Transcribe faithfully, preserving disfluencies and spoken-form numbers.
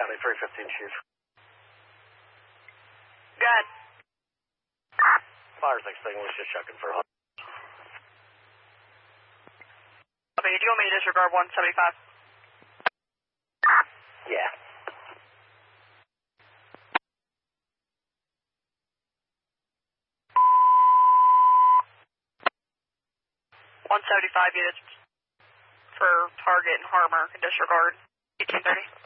County three fifteen, Chief. Good. Fire's extinguished, just checking for Hunt. Okay, do you want me to disregard one seventy-five? Yeah. one seventy-five units for target and Harmer, disregard eighteen thirty.